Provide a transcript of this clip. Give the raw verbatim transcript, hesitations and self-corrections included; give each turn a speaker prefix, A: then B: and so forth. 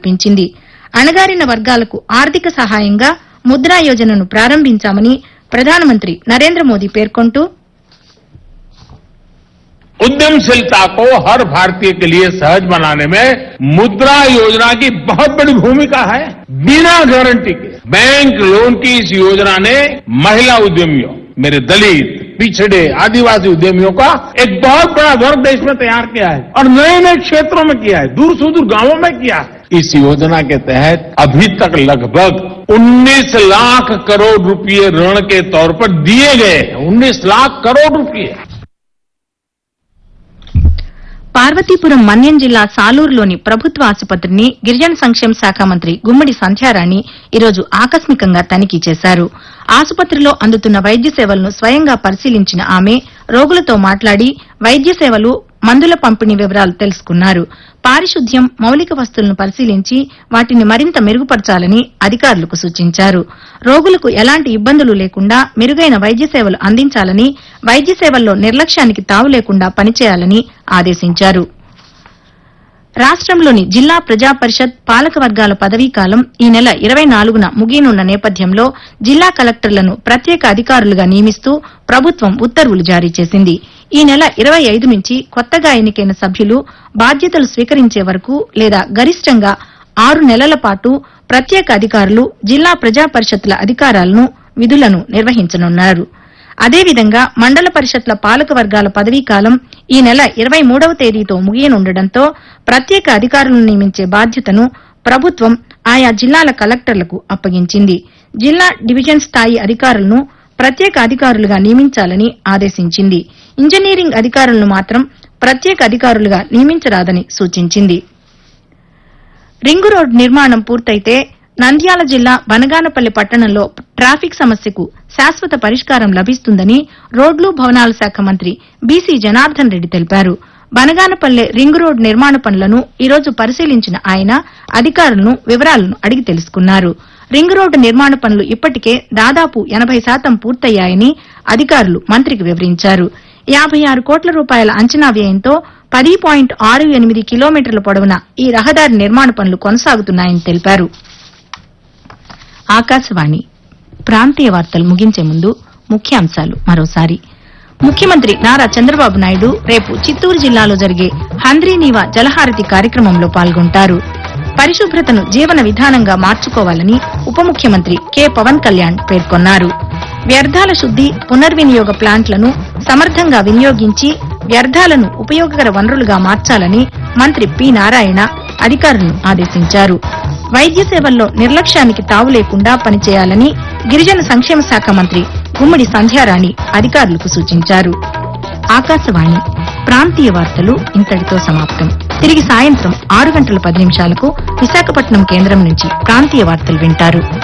A: ఇప్పించింది. అణగారిన వర్గాలకు ఆర్థిక సహాయంగా ముద్రా యోజనను ప్రారంభించామని ప్రధానమంత్రి నరేంద్ర మోదీ పేర్కొంటూ
B: उद्यमशीलता को हर भारतीय के लिए सहज बनाने में मुद्रा योजना की बहुत बड़ी भूमिका है। बिना गारंटी के बैंक लोन की इस योजना ने महिला उद्यमियों, मेरे दलित, पिछड़े, आदिवासी उद्यमियों का एक बहुत बड़ा वर्ग देश में तैयार किया है और नए नए क्षेत्रों में किया है, दूर सुदूर गांवों में किया है। इस योजना के तहत अभी तक लगभग उन्नीस लाख करोड़ रुपए ऋण के तौर पर दिए गए हैं। उन्नीस लाख करोड़ रुपए।
A: పార్వతీపురం మన్యం జిల్లా సాలూరులోని ప్రభుత్వ ఆసుపత్రిని గిరిజన సంక్షేమ శాఖ మంత్రి గుమ్మడి సంధ్యారాణి ఈరోజు ఆకస్మికంగా తనిఖీ చేశారు. ఆసుపత్రిలో అందుతున్న వైద్య సేవలను స్వయంగా పరిశీలించిన ఆమె రోగులతో మాట్లాడి వైద్య సేవలు, మందుల పంపిణీ వివరాలు తెలుసుకున్నారు. పారిశుద్ధ్యం, మౌలిక వస్తువులను పరిశీలించి వాటిని మరింత మెరుగుపరచాలని అధికారులకు సూచించారు. రోగులకు ఎలాంటి ఇబ్బందులు లేకుండా మెరుగైన వైద్య సేవలు అందించాలని, వైద్య సేవల్లో నిర్లక్ష్యానికి తావు లేకుండా పనిచేయాలని ఆదేశించారు. రాష్టంలోని జిల్లా ప్రజా పరిషత్ పాలక వర్గాల పదవీకాలం ఈ నెల ఇరవై నాలుగున ముగియనున్న నేపథ్యంలో జిల్లా కలెక్టర్లను ప్రత్యేక అధికారులుగా నియమిస్తూ ప్రభుత్వం ఉత్తర్వులు జారీ చేసింది. ఈ నెల ఇరవై ఐదు నుంచి కొత్తగా ఎన్నికైన సభ్యులు బాధ్యతలు స్వీకరించే వరకు లేదా గరిష్టంగా ఆరు నెలల పాటు ప్రత్యేక అధికారులు జిల్లా ప్రజా పరిషత్ల అధికారాలను, విధులను నిర్వహించనున్నారు. అదేవిధంగా మండల పరిషత్ల పాలక వర్గాల పదవీకాలం ఈ నెల ఇరవై మూడవ తేదీతో ముగియనుండటంతో ప్రత్యేక అధికారులను నియమించే బాధ్యతను ప్రభుత్వం ఆయా జిల్లాల కలెక్టర్లకు అప్పగించింది. జిల్లా డివిజన్ స్థాయి అధికారులను ప్రత్యేక అధికారులుగా నియమించాలని ఆదేశించింది. ఇంజనీరింగ్ అధికారులను మాత్రం ప్రత్యేక అధికారులుగా నియమించరాదని సూచించింది. రింగు రోడ్డు నిర్మాణం పూర్తయితే నంద్యాల జిల్లా బనగానపల్లి పట్టణంలో ట్రాఫిక్ సమస్యకు శాశ్వత పరిష్కారం లభిస్తుందని రోడ్లు, భవనాల శాఖ మంత్రి బీసీ జనార్దన్ రెడ్డి తెలిపారు. బనగానపల్లె రింగు రోడ్డు నిర్మాణ పనులను ఈరోజు పరిశీలించిన ఆయన అధికారులను వివరాలను అడిగి తెలుసుకున్నారు. రింగు రోడ్డు నిర్మాణ పనులు ఇప్పటికే దాదాపు ఎనబై శాతం పూర్తయ్యాయని అధికారులు మంత్రికి వివరించారు. యాబై ఆరు కోట్ల రూపాయల అంచనా వ్యయంతో పది పాయింట్ ఆరు ఎనిమిది కిలోమీటర్ల పొడవున ఈ రహదారి నిర్మాణ పనులు కొనసాగుతున్నాయని తెలిపారు. ఆకాశవాణి ప్రాంతీయ వార్తలు ముగించే ముందు ముఖ్యాంశాలు మరోసారి. ముఖ్యమంత్రి నారా చంద్రబాబు నాయుడు రేపు చిత్తూరు జిల్లాలో జరిగే హంద్రీనీవా జలహారతి కార్యక్రమంలో పాల్గొంటారు. పరిశుభ్రతను జీవన విధానంగా మార్చుకోవాలని ఉప ముఖ్యమంత్రి కె పవన్ కళ్యాణ్ పేర్కొన్నారు. వ్యర్థాల శుద్ది, పునర్వినియోగ ప్లాంట్లను సమర్థంగా వినియోగించి వ్యర్థాలను ఉపయోగకర వనరులుగా మార్చాలని మంత్రి పి నారాయణ అధికారులను ఆదేశించారు. వైద్య సేవల్లో నిర్లక్ష్యానికి తావు లేకుండా పనిచేయాలని గిరిజన సంక్షేమ శాఖ మంత్రి గుమ్మడి సంధ్యారాణి అధికారులకు సూచించారు. ఆకాశవాణి ప్రాంతీయ వార్తలు ఇంతటితో సమాప్తం. తిరిగి సాయంత్రం ఆరు గంటల పది నిమిషాలకు విశాఖపట్నం కేంద్రం నుంచి ప్రాంతీయ వార్తలు వింటారు.